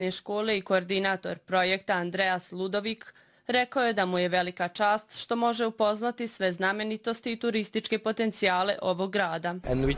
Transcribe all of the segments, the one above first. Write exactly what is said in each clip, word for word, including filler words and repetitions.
škole i koordinator projekta Andreas Ludovik rekao je da mu je velika čast što može upoznati sve znamenitosti i turističke potencijale ovog grada.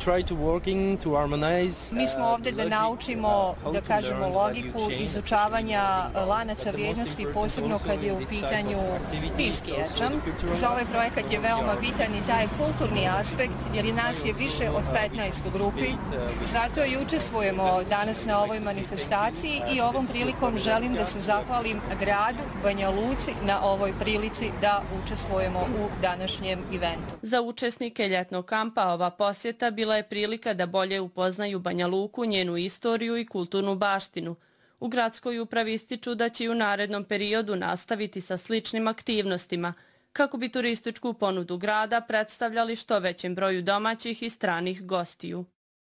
Mi smo ovdje da naučimo, da kažemo, logiku izučavanja lanaca vrijednosti, posebno kad je u pitanju pivski ječam. Za ovaj projekat je veoma bitan i taj kulturni aspekt, jer je nas je više od petnaest u grupi. Zato i učestvujemo danas na ovoj manifestaciji i ovom prilikom želim da se zahvalim gradu Banja Luci na ovoj prilici da učestvujemo u današnjem eventu. Za učesnike ljetnog kampa ova posjeta bila je prilika da bolje upoznaju Banja Luku, njenu istoriju i kulturnu baštinu. U gradskoj upravi ističu da će i u narednom periodu nastaviti sa sličnim aktivnostima, kako bi turističku ponudu grada predstavljali što većem broju domaćih i stranih gostiju.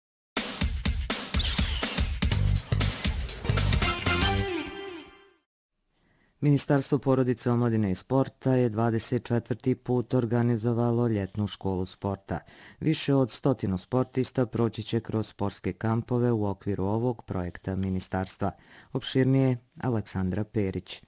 Ministarstvo porodice, omladine i sporta je dvadeset četvrti put organizovalo ljetnu školu sporta. Više od stotinu sportista proći će kroz sportske kampove u okviru ovog projekta ministarstva. Opširnije Aleksandra Perić.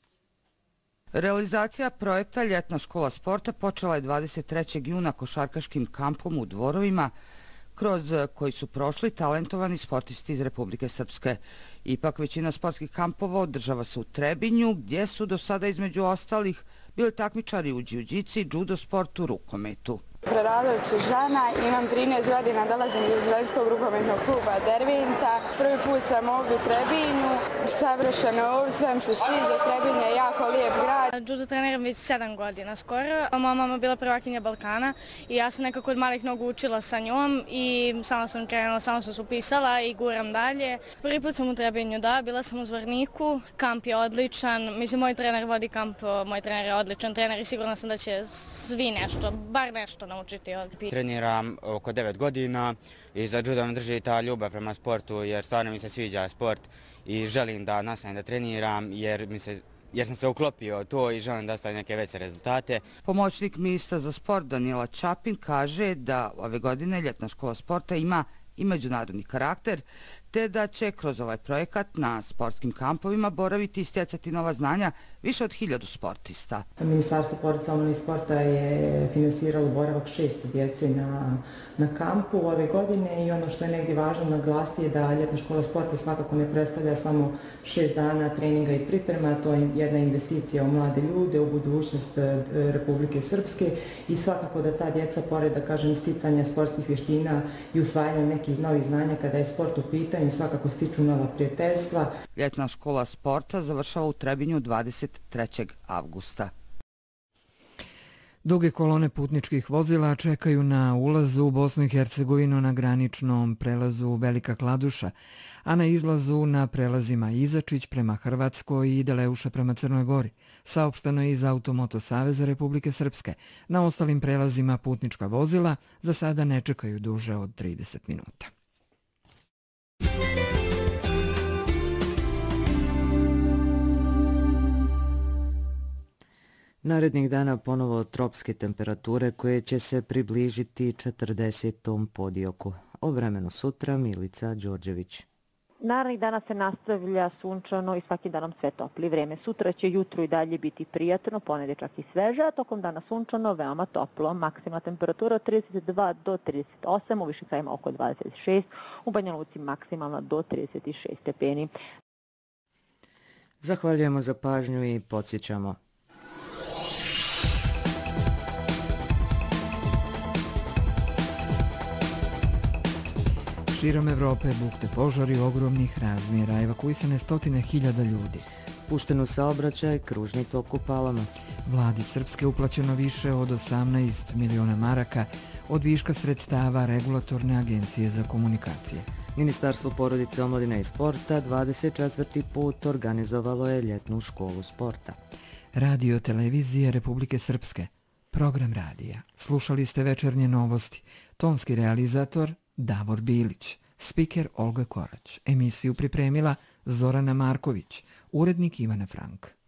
Realizacija projekta Ljetna škola sporta počela je dvadeset trećeg juna košarkaškim kampom u Dvorovima, kroz koji su prošli talentovani sportisti iz Republike Srpske. Ipak većina sportskih kampova održava se u Trebinju, gdje su do sada između ostalih bili takmičari u džiu-džici, judo sportu, rukometu. Preradović Žana, imam trinaest godina, dolazim iz Zlenskog rukometnog kluba Dervinta. Prvi put sam ovdje u Trebinju, savršeno ovdje, sve mi se sviđa, Trebinje je jako lijep grad. Judo treniram već sedam godina skoro. Moja mama bila prvakinja Balkana i ja sam nekako od malih nogu učila sa njom i samo sam krenula, samo sam se upisala i guram dalje. Prvi put sam u Trebinju, da, bila sam u Zvorniku, kamp je odličan, mislim moj trener vodi kamp, moj trener je odličan trener i sigurna sam da će svi nešto, bar nešto naučiti. Treniram oko devet godina i za judo me drži ta ljubav prema sportu jer stvarno mi se sviđa sport i želim da nastavim da treniram jer mi se jer sam se uklopio to i želim da stavim neke veće rezultate. Pomoćnik ministra za sport Danijela Čapin kaže da ove godine Ljetna škola sporta ima i međunarodni karakter, te da će kroz ovaj projekat na sportskim kampovima boraviti i stjecati nova znanja više od hiljadu sportista. Ministarstvo porodice, omladine i sporta je finansiralo boravak šesto djece na, na kampu ove godine i ono što je negdje važno naglasiti je da Ljetna škola sporta svakako ne predstavlja samo šest dana treninga i priprema, to je jedna investicija u mlade ljude, u budućnost Republike Srpske i svakako da ta djeca, pored da kažem sticanja sportskih vještina i usvajanja nekih novih znanja kada je sport u pitanju, i svakako stiču nova prijateljstva. Ljetna škola sporta završava u Trebinju dvadeset trećeg avgusta. Duge kolone putničkih vozila čekaju na ulazu u Bosnu i Hercegovinu na graničnom prelazu Velika Kladuša, a na izlazu na prelazima Izačić prema Hrvatskoj i Deleuša prema Crnoj Gori. Saopšteno je iz Automoto Saveza Republike Srpske. Na ostalim prelazima putnička vozila za sada ne čekaju duže od trideset minuta. Narednih dana ponovo tropske temperature koje će se približiti četrdesetom podioku. O vremenu sutra Milica Đorđević. Narednih dana se nastavlja sunčano i svaki danom sve topli. Vrijeme sutra će jutro i dalje biti prijatno, ponedje čak i sveže, a tokom dana sunčano, veoma toplo. Maksimalna temperatura od trideset dva do trideset osam, u višim krajima oko dvadeset šest, u Banja Luci maksimalna do trideset šest stepeni. Zahvaljujemo za pažnju i podsjećamo. Širom Evrope bukte požari ogromnih razmjera, evakuisane stotine hiljada ljudi. Pušten u saobraćaj kružni tok u Palama. Vladi Srpske uplaćeno više od osamnaest miliona maraka od viška sredstava Regulatorne agencije za komunikacije. Ministarstvo porodice, omladine i sporta dvadeset četvrti put organizovalo je Ljetnu školu sporta. Radio televizije Republike Srpske. Program radija. Slušali ste večernje novosti. Tonski realizator Davor Bilić, spiker Olga Korać, emisiju pripremila Zorana Marković, urednik Ivana Frank.